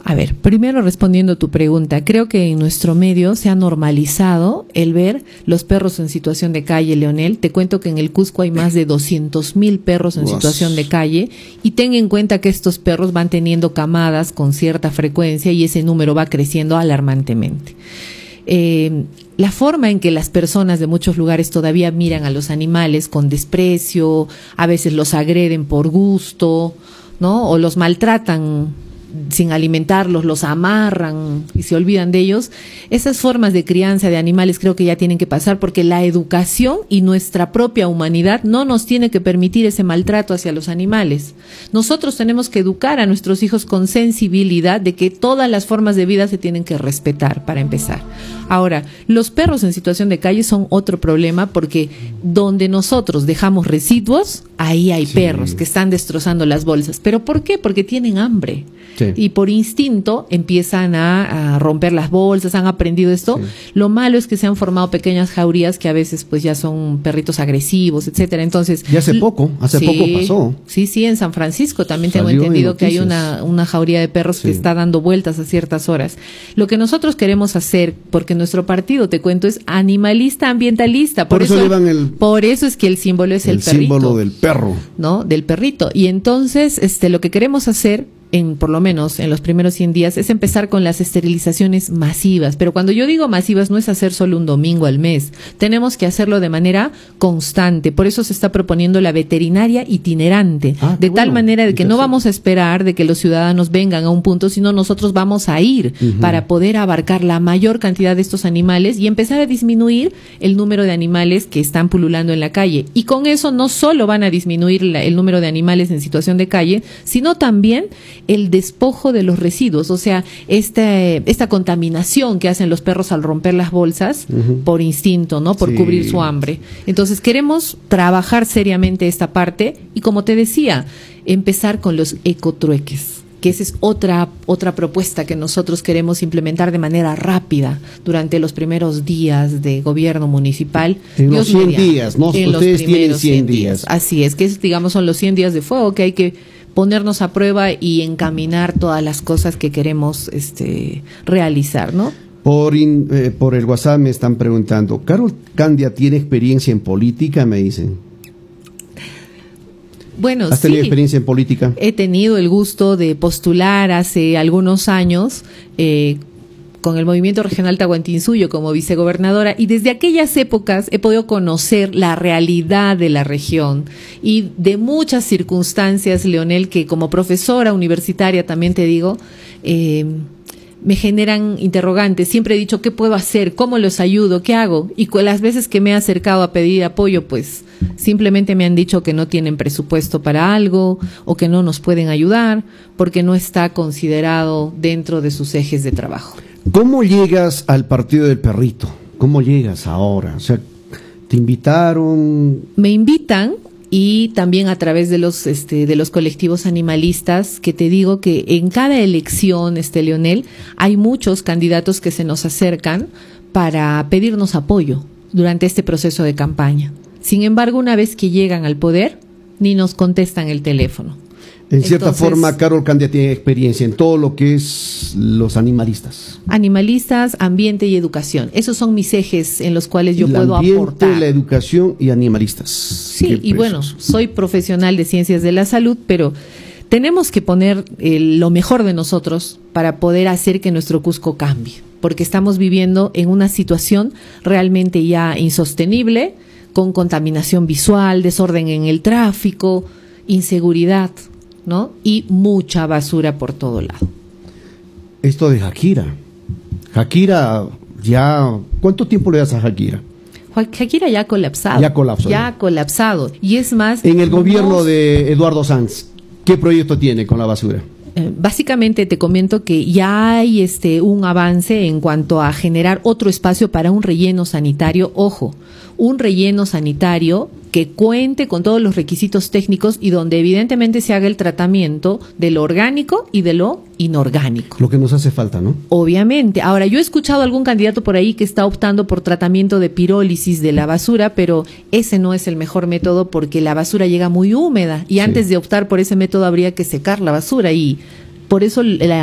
A ver, primero respondiendo a tu pregunta, creo que en nuestro medio se ha normalizado el ver los perros en situación de calle, Leonel. Te cuento que en el Cusco hay más de 200,000 perros en situación de calle, y ten en cuenta que estos perros van teniendo camadas con cierta frecuencia y ese número va creciendo alarmantemente. La forma en que las personas de muchos lugares todavía miran a los animales con desprecio, a veces los agreden por gusto, ¿no? O los maltratan sin alimentarlos, los amarran y se olvidan de ellos. Esas formas de crianza de animales creo que ya tienen que pasar, porque la educación y nuestra propia humanidad no nos tiene que permitir ese maltrato hacia los animales. Nosotros tenemos que educar a nuestros hijos con sensibilidad de que todas las formas de vida se tienen que respetar, para empezar. Ahora, los perros en situación de calle son otro problema, porque donde nosotros dejamos residuos, ahí hay perros que están destrozando las bolsas. ¿Pero por qué? Porque tienen hambre. Sí. Y por instinto empiezan a romper las bolsas, han aprendido esto. Sí. Lo malo es que se han formado pequeñas jaurías que a veces pues ya son perritos agresivos, etcétera. Entonces, y hace poco pasó. Sí, en San Francisco también tengo entendido que hay una jauría de perros que está dando vueltas a ciertas horas. Lo que nosotros queremos hacer, porque nuestro partido, te cuento, es animalista ambientalista. Por eso es que el símbolo es el perrito. El símbolo del perro. ¿No? Del perrito. Y entonces, lo que queremos hacer, por lo menos en los primeros 100 días, es empezar con las esterilizaciones masivas. Pero cuando yo digo masivas, no es hacer solo un domingo al mes. Tenemos que hacerlo de manera constante. Por eso se está proponiendo la veterinaria itinerante. De tal manera de que no vamos a esperar de que los ciudadanos vengan a un punto, sino nosotros vamos a ir para poder abarcar la mayor cantidad de estos animales y empezar a disminuir el número de animales que están pululando en la calle. Y con eso no solo van a disminuir el número de animales en situación de calle, sino también el despojo de los residuos, o sea, esta contaminación que hacen los perros al romper las bolsas por instinto, ¿no? Por cubrir su hambre. Entonces queremos trabajar seriamente esta parte y, como te decía, empezar con los ecotrueques, que esa es otra propuesta que nosotros queremos implementar de manera rápida durante los primeros días de gobierno municipal. En los 100 días, ¿no? Ustedes tienen 100 días. Así es, que digamos son los 100 días de fuego que hay que ponernos a prueba y encaminar todas las cosas que queremos realizar, ¿no? Por el WhatsApp me están preguntando, ¿Carol Candia tiene experiencia en política? Me dicen. Bueno, ¿Has tenido experiencia en política? He tenido el gusto de postular hace algunos años con el Movimiento Regional Tahuantinsuyo como vicegobernadora, y desde aquellas épocas he podido conocer la realidad de la región y de muchas circunstancias, Leonel, que como profesora universitaria también te digo, me generan interrogantes. Siempre he dicho, ¿qué puedo hacer? ¿Cómo los ayudo? ¿Qué hago? Y con las veces que me he acercado a pedir apoyo, pues simplemente me han dicho que no tienen presupuesto para algo o que no nos pueden ayudar porque no está considerado dentro de sus ejes de trabajo. ¿Cómo llegas al Partido del Perrito? ¿Cómo llegas ahora? O sea, ¿te invitaron? Me invitan, y también a través de los colectivos animalistas, que te digo que en cada elección, Leonel, hay muchos candidatos que se nos acercan para pedirnos apoyo durante este proceso de campaña. Sin embargo, una vez que llegan al poder, ni nos contestan el teléfono. En cierta forma, Carol Candia tiene experiencia en todo lo que es los animalistas. Animalistas, ambiente y educación. Esos son mis ejes en los cuales yo puedo aportar. La educación y animalistas. Sí, y bueno, soy profesional de ciencias de la salud, pero tenemos que poner lo mejor de nosotros para poder hacer que nuestro Cusco cambie, porque estamos viviendo en una situación realmente ya insostenible, con contaminación visual, desorden en el tráfico, inseguridad, ¿no? Y mucha basura por todo lado. Esto de Jaquira ya, ¿cuánto tiempo le das a Jaquira? Jaquira ya ha colapsado. Ya ha colapsado. Y es más, en el gobierno de Eduardo Sanz, ¿qué proyecto tiene con la basura? Básicamente te comento que ya hay un avance en cuanto a generar otro espacio para un relleno sanitario. Ojo, un relleno sanitario que cuente con todos los requisitos técnicos y donde evidentemente se haga el tratamiento de lo orgánico y de lo inorgánico. Lo que nos hace falta, ¿no? Obviamente. Ahora, yo he escuchado a algún candidato por ahí que está optando por tratamiento de pirólisis de la basura, pero ese no es el mejor método porque la basura llega muy húmeda y antes de optar por ese método habría que secar la basura, y por eso